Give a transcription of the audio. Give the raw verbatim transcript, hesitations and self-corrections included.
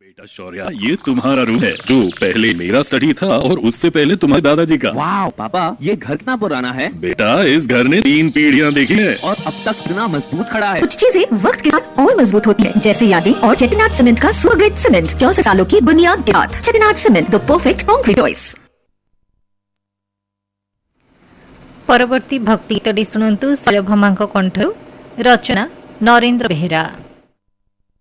बेटा शौर्या, ये तुम्हारा रूम है जो पहले मेरा स्टडी था और उससे पहले तुम्हारे दादाजी का। वाह पापा, ये घर कितना पुराना है। बेटा इस घर ने तीन पीढ़ियां देखी है और अब तक इतना मजबूत खड़ा है। कुछ चीजें वक्त के साथ और मजबूत होती हैं, जैसे यादें और चेटिनाड सीमेंट का सुपर ग्रेड सीमेंट चौसठ सालों की बुनियाद के साथ। Chettinad cement, the perfect concrete choice. परवर्ती भक्ति गीतटी शुणु शैलभामा कंठ रचना नरेंद्र बेहेरा।